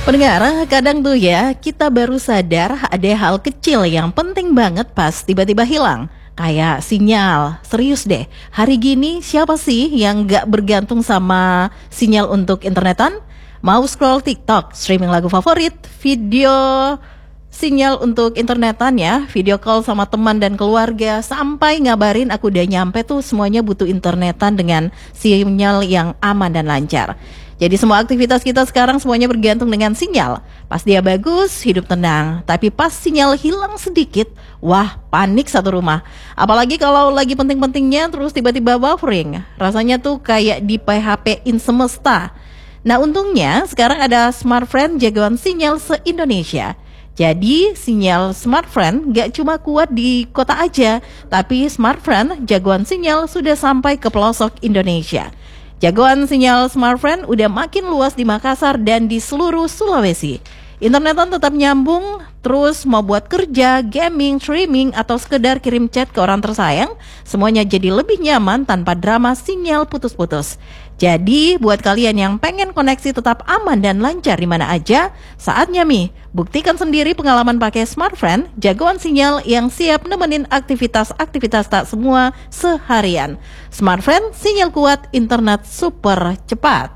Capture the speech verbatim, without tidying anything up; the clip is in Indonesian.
Pendengar, kadang tuh ya kita baru sadar ada hal kecil yang penting banget pas tiba-tiba hilang. Kayak sinyal, serius deh. Hari gini siapa sih yang gak bergantung sama sinyal untuk internetan? Mau scroll TikTok, streaming lagu favorit, video sinyal untuk internetan ya, video call sama teman dan keluarga, sampai ngabarin aku udah nyampe tuh semuanya butuh internetan dengan sinyal yang aman dan lancar. Jadi semua aktivitas kita sekarang semuanya bergantung dengan sinyal. Pas dia bagus, hidup tenang. Tapi pas sinyal hilang sedikit, wah panik satu rumah. Apalagi kalau lagi penting-pentingnya terus tiba-tiba buffering. Rasanya tuh kayak di P H P-in semesta. Nah untungnya sekarang ada Smartfren jagoan sinyal se-Indonesia. Jadi sinyal Smartfren gak cuma kuat di kota aja, tapi Smartfren jagoan sinyal sudah sampai ke pelosok Indonesia. Jagoan sinyal Smartfren udah makin luas di Makassar dan di seluruh Sulawesi. Internetan tetap nyambung, terus mau buat kerja, gaming, streaming, atau sekedar kirim chat ke orang tersayang, semuanya jadi lebih nyaman tanpa drama sinyal putus-putus. Jadi buat kalian yang pengen koneksi tetap aman dan lancar di mana aja, saatnya Mi, buktikan sendiri pengalaman pakai Smartfren, jagoan sinyal yang siap nemenin aktivitas-aktivitas tak semua seharian. Smartfren, sinyal kuat, internet super cepat.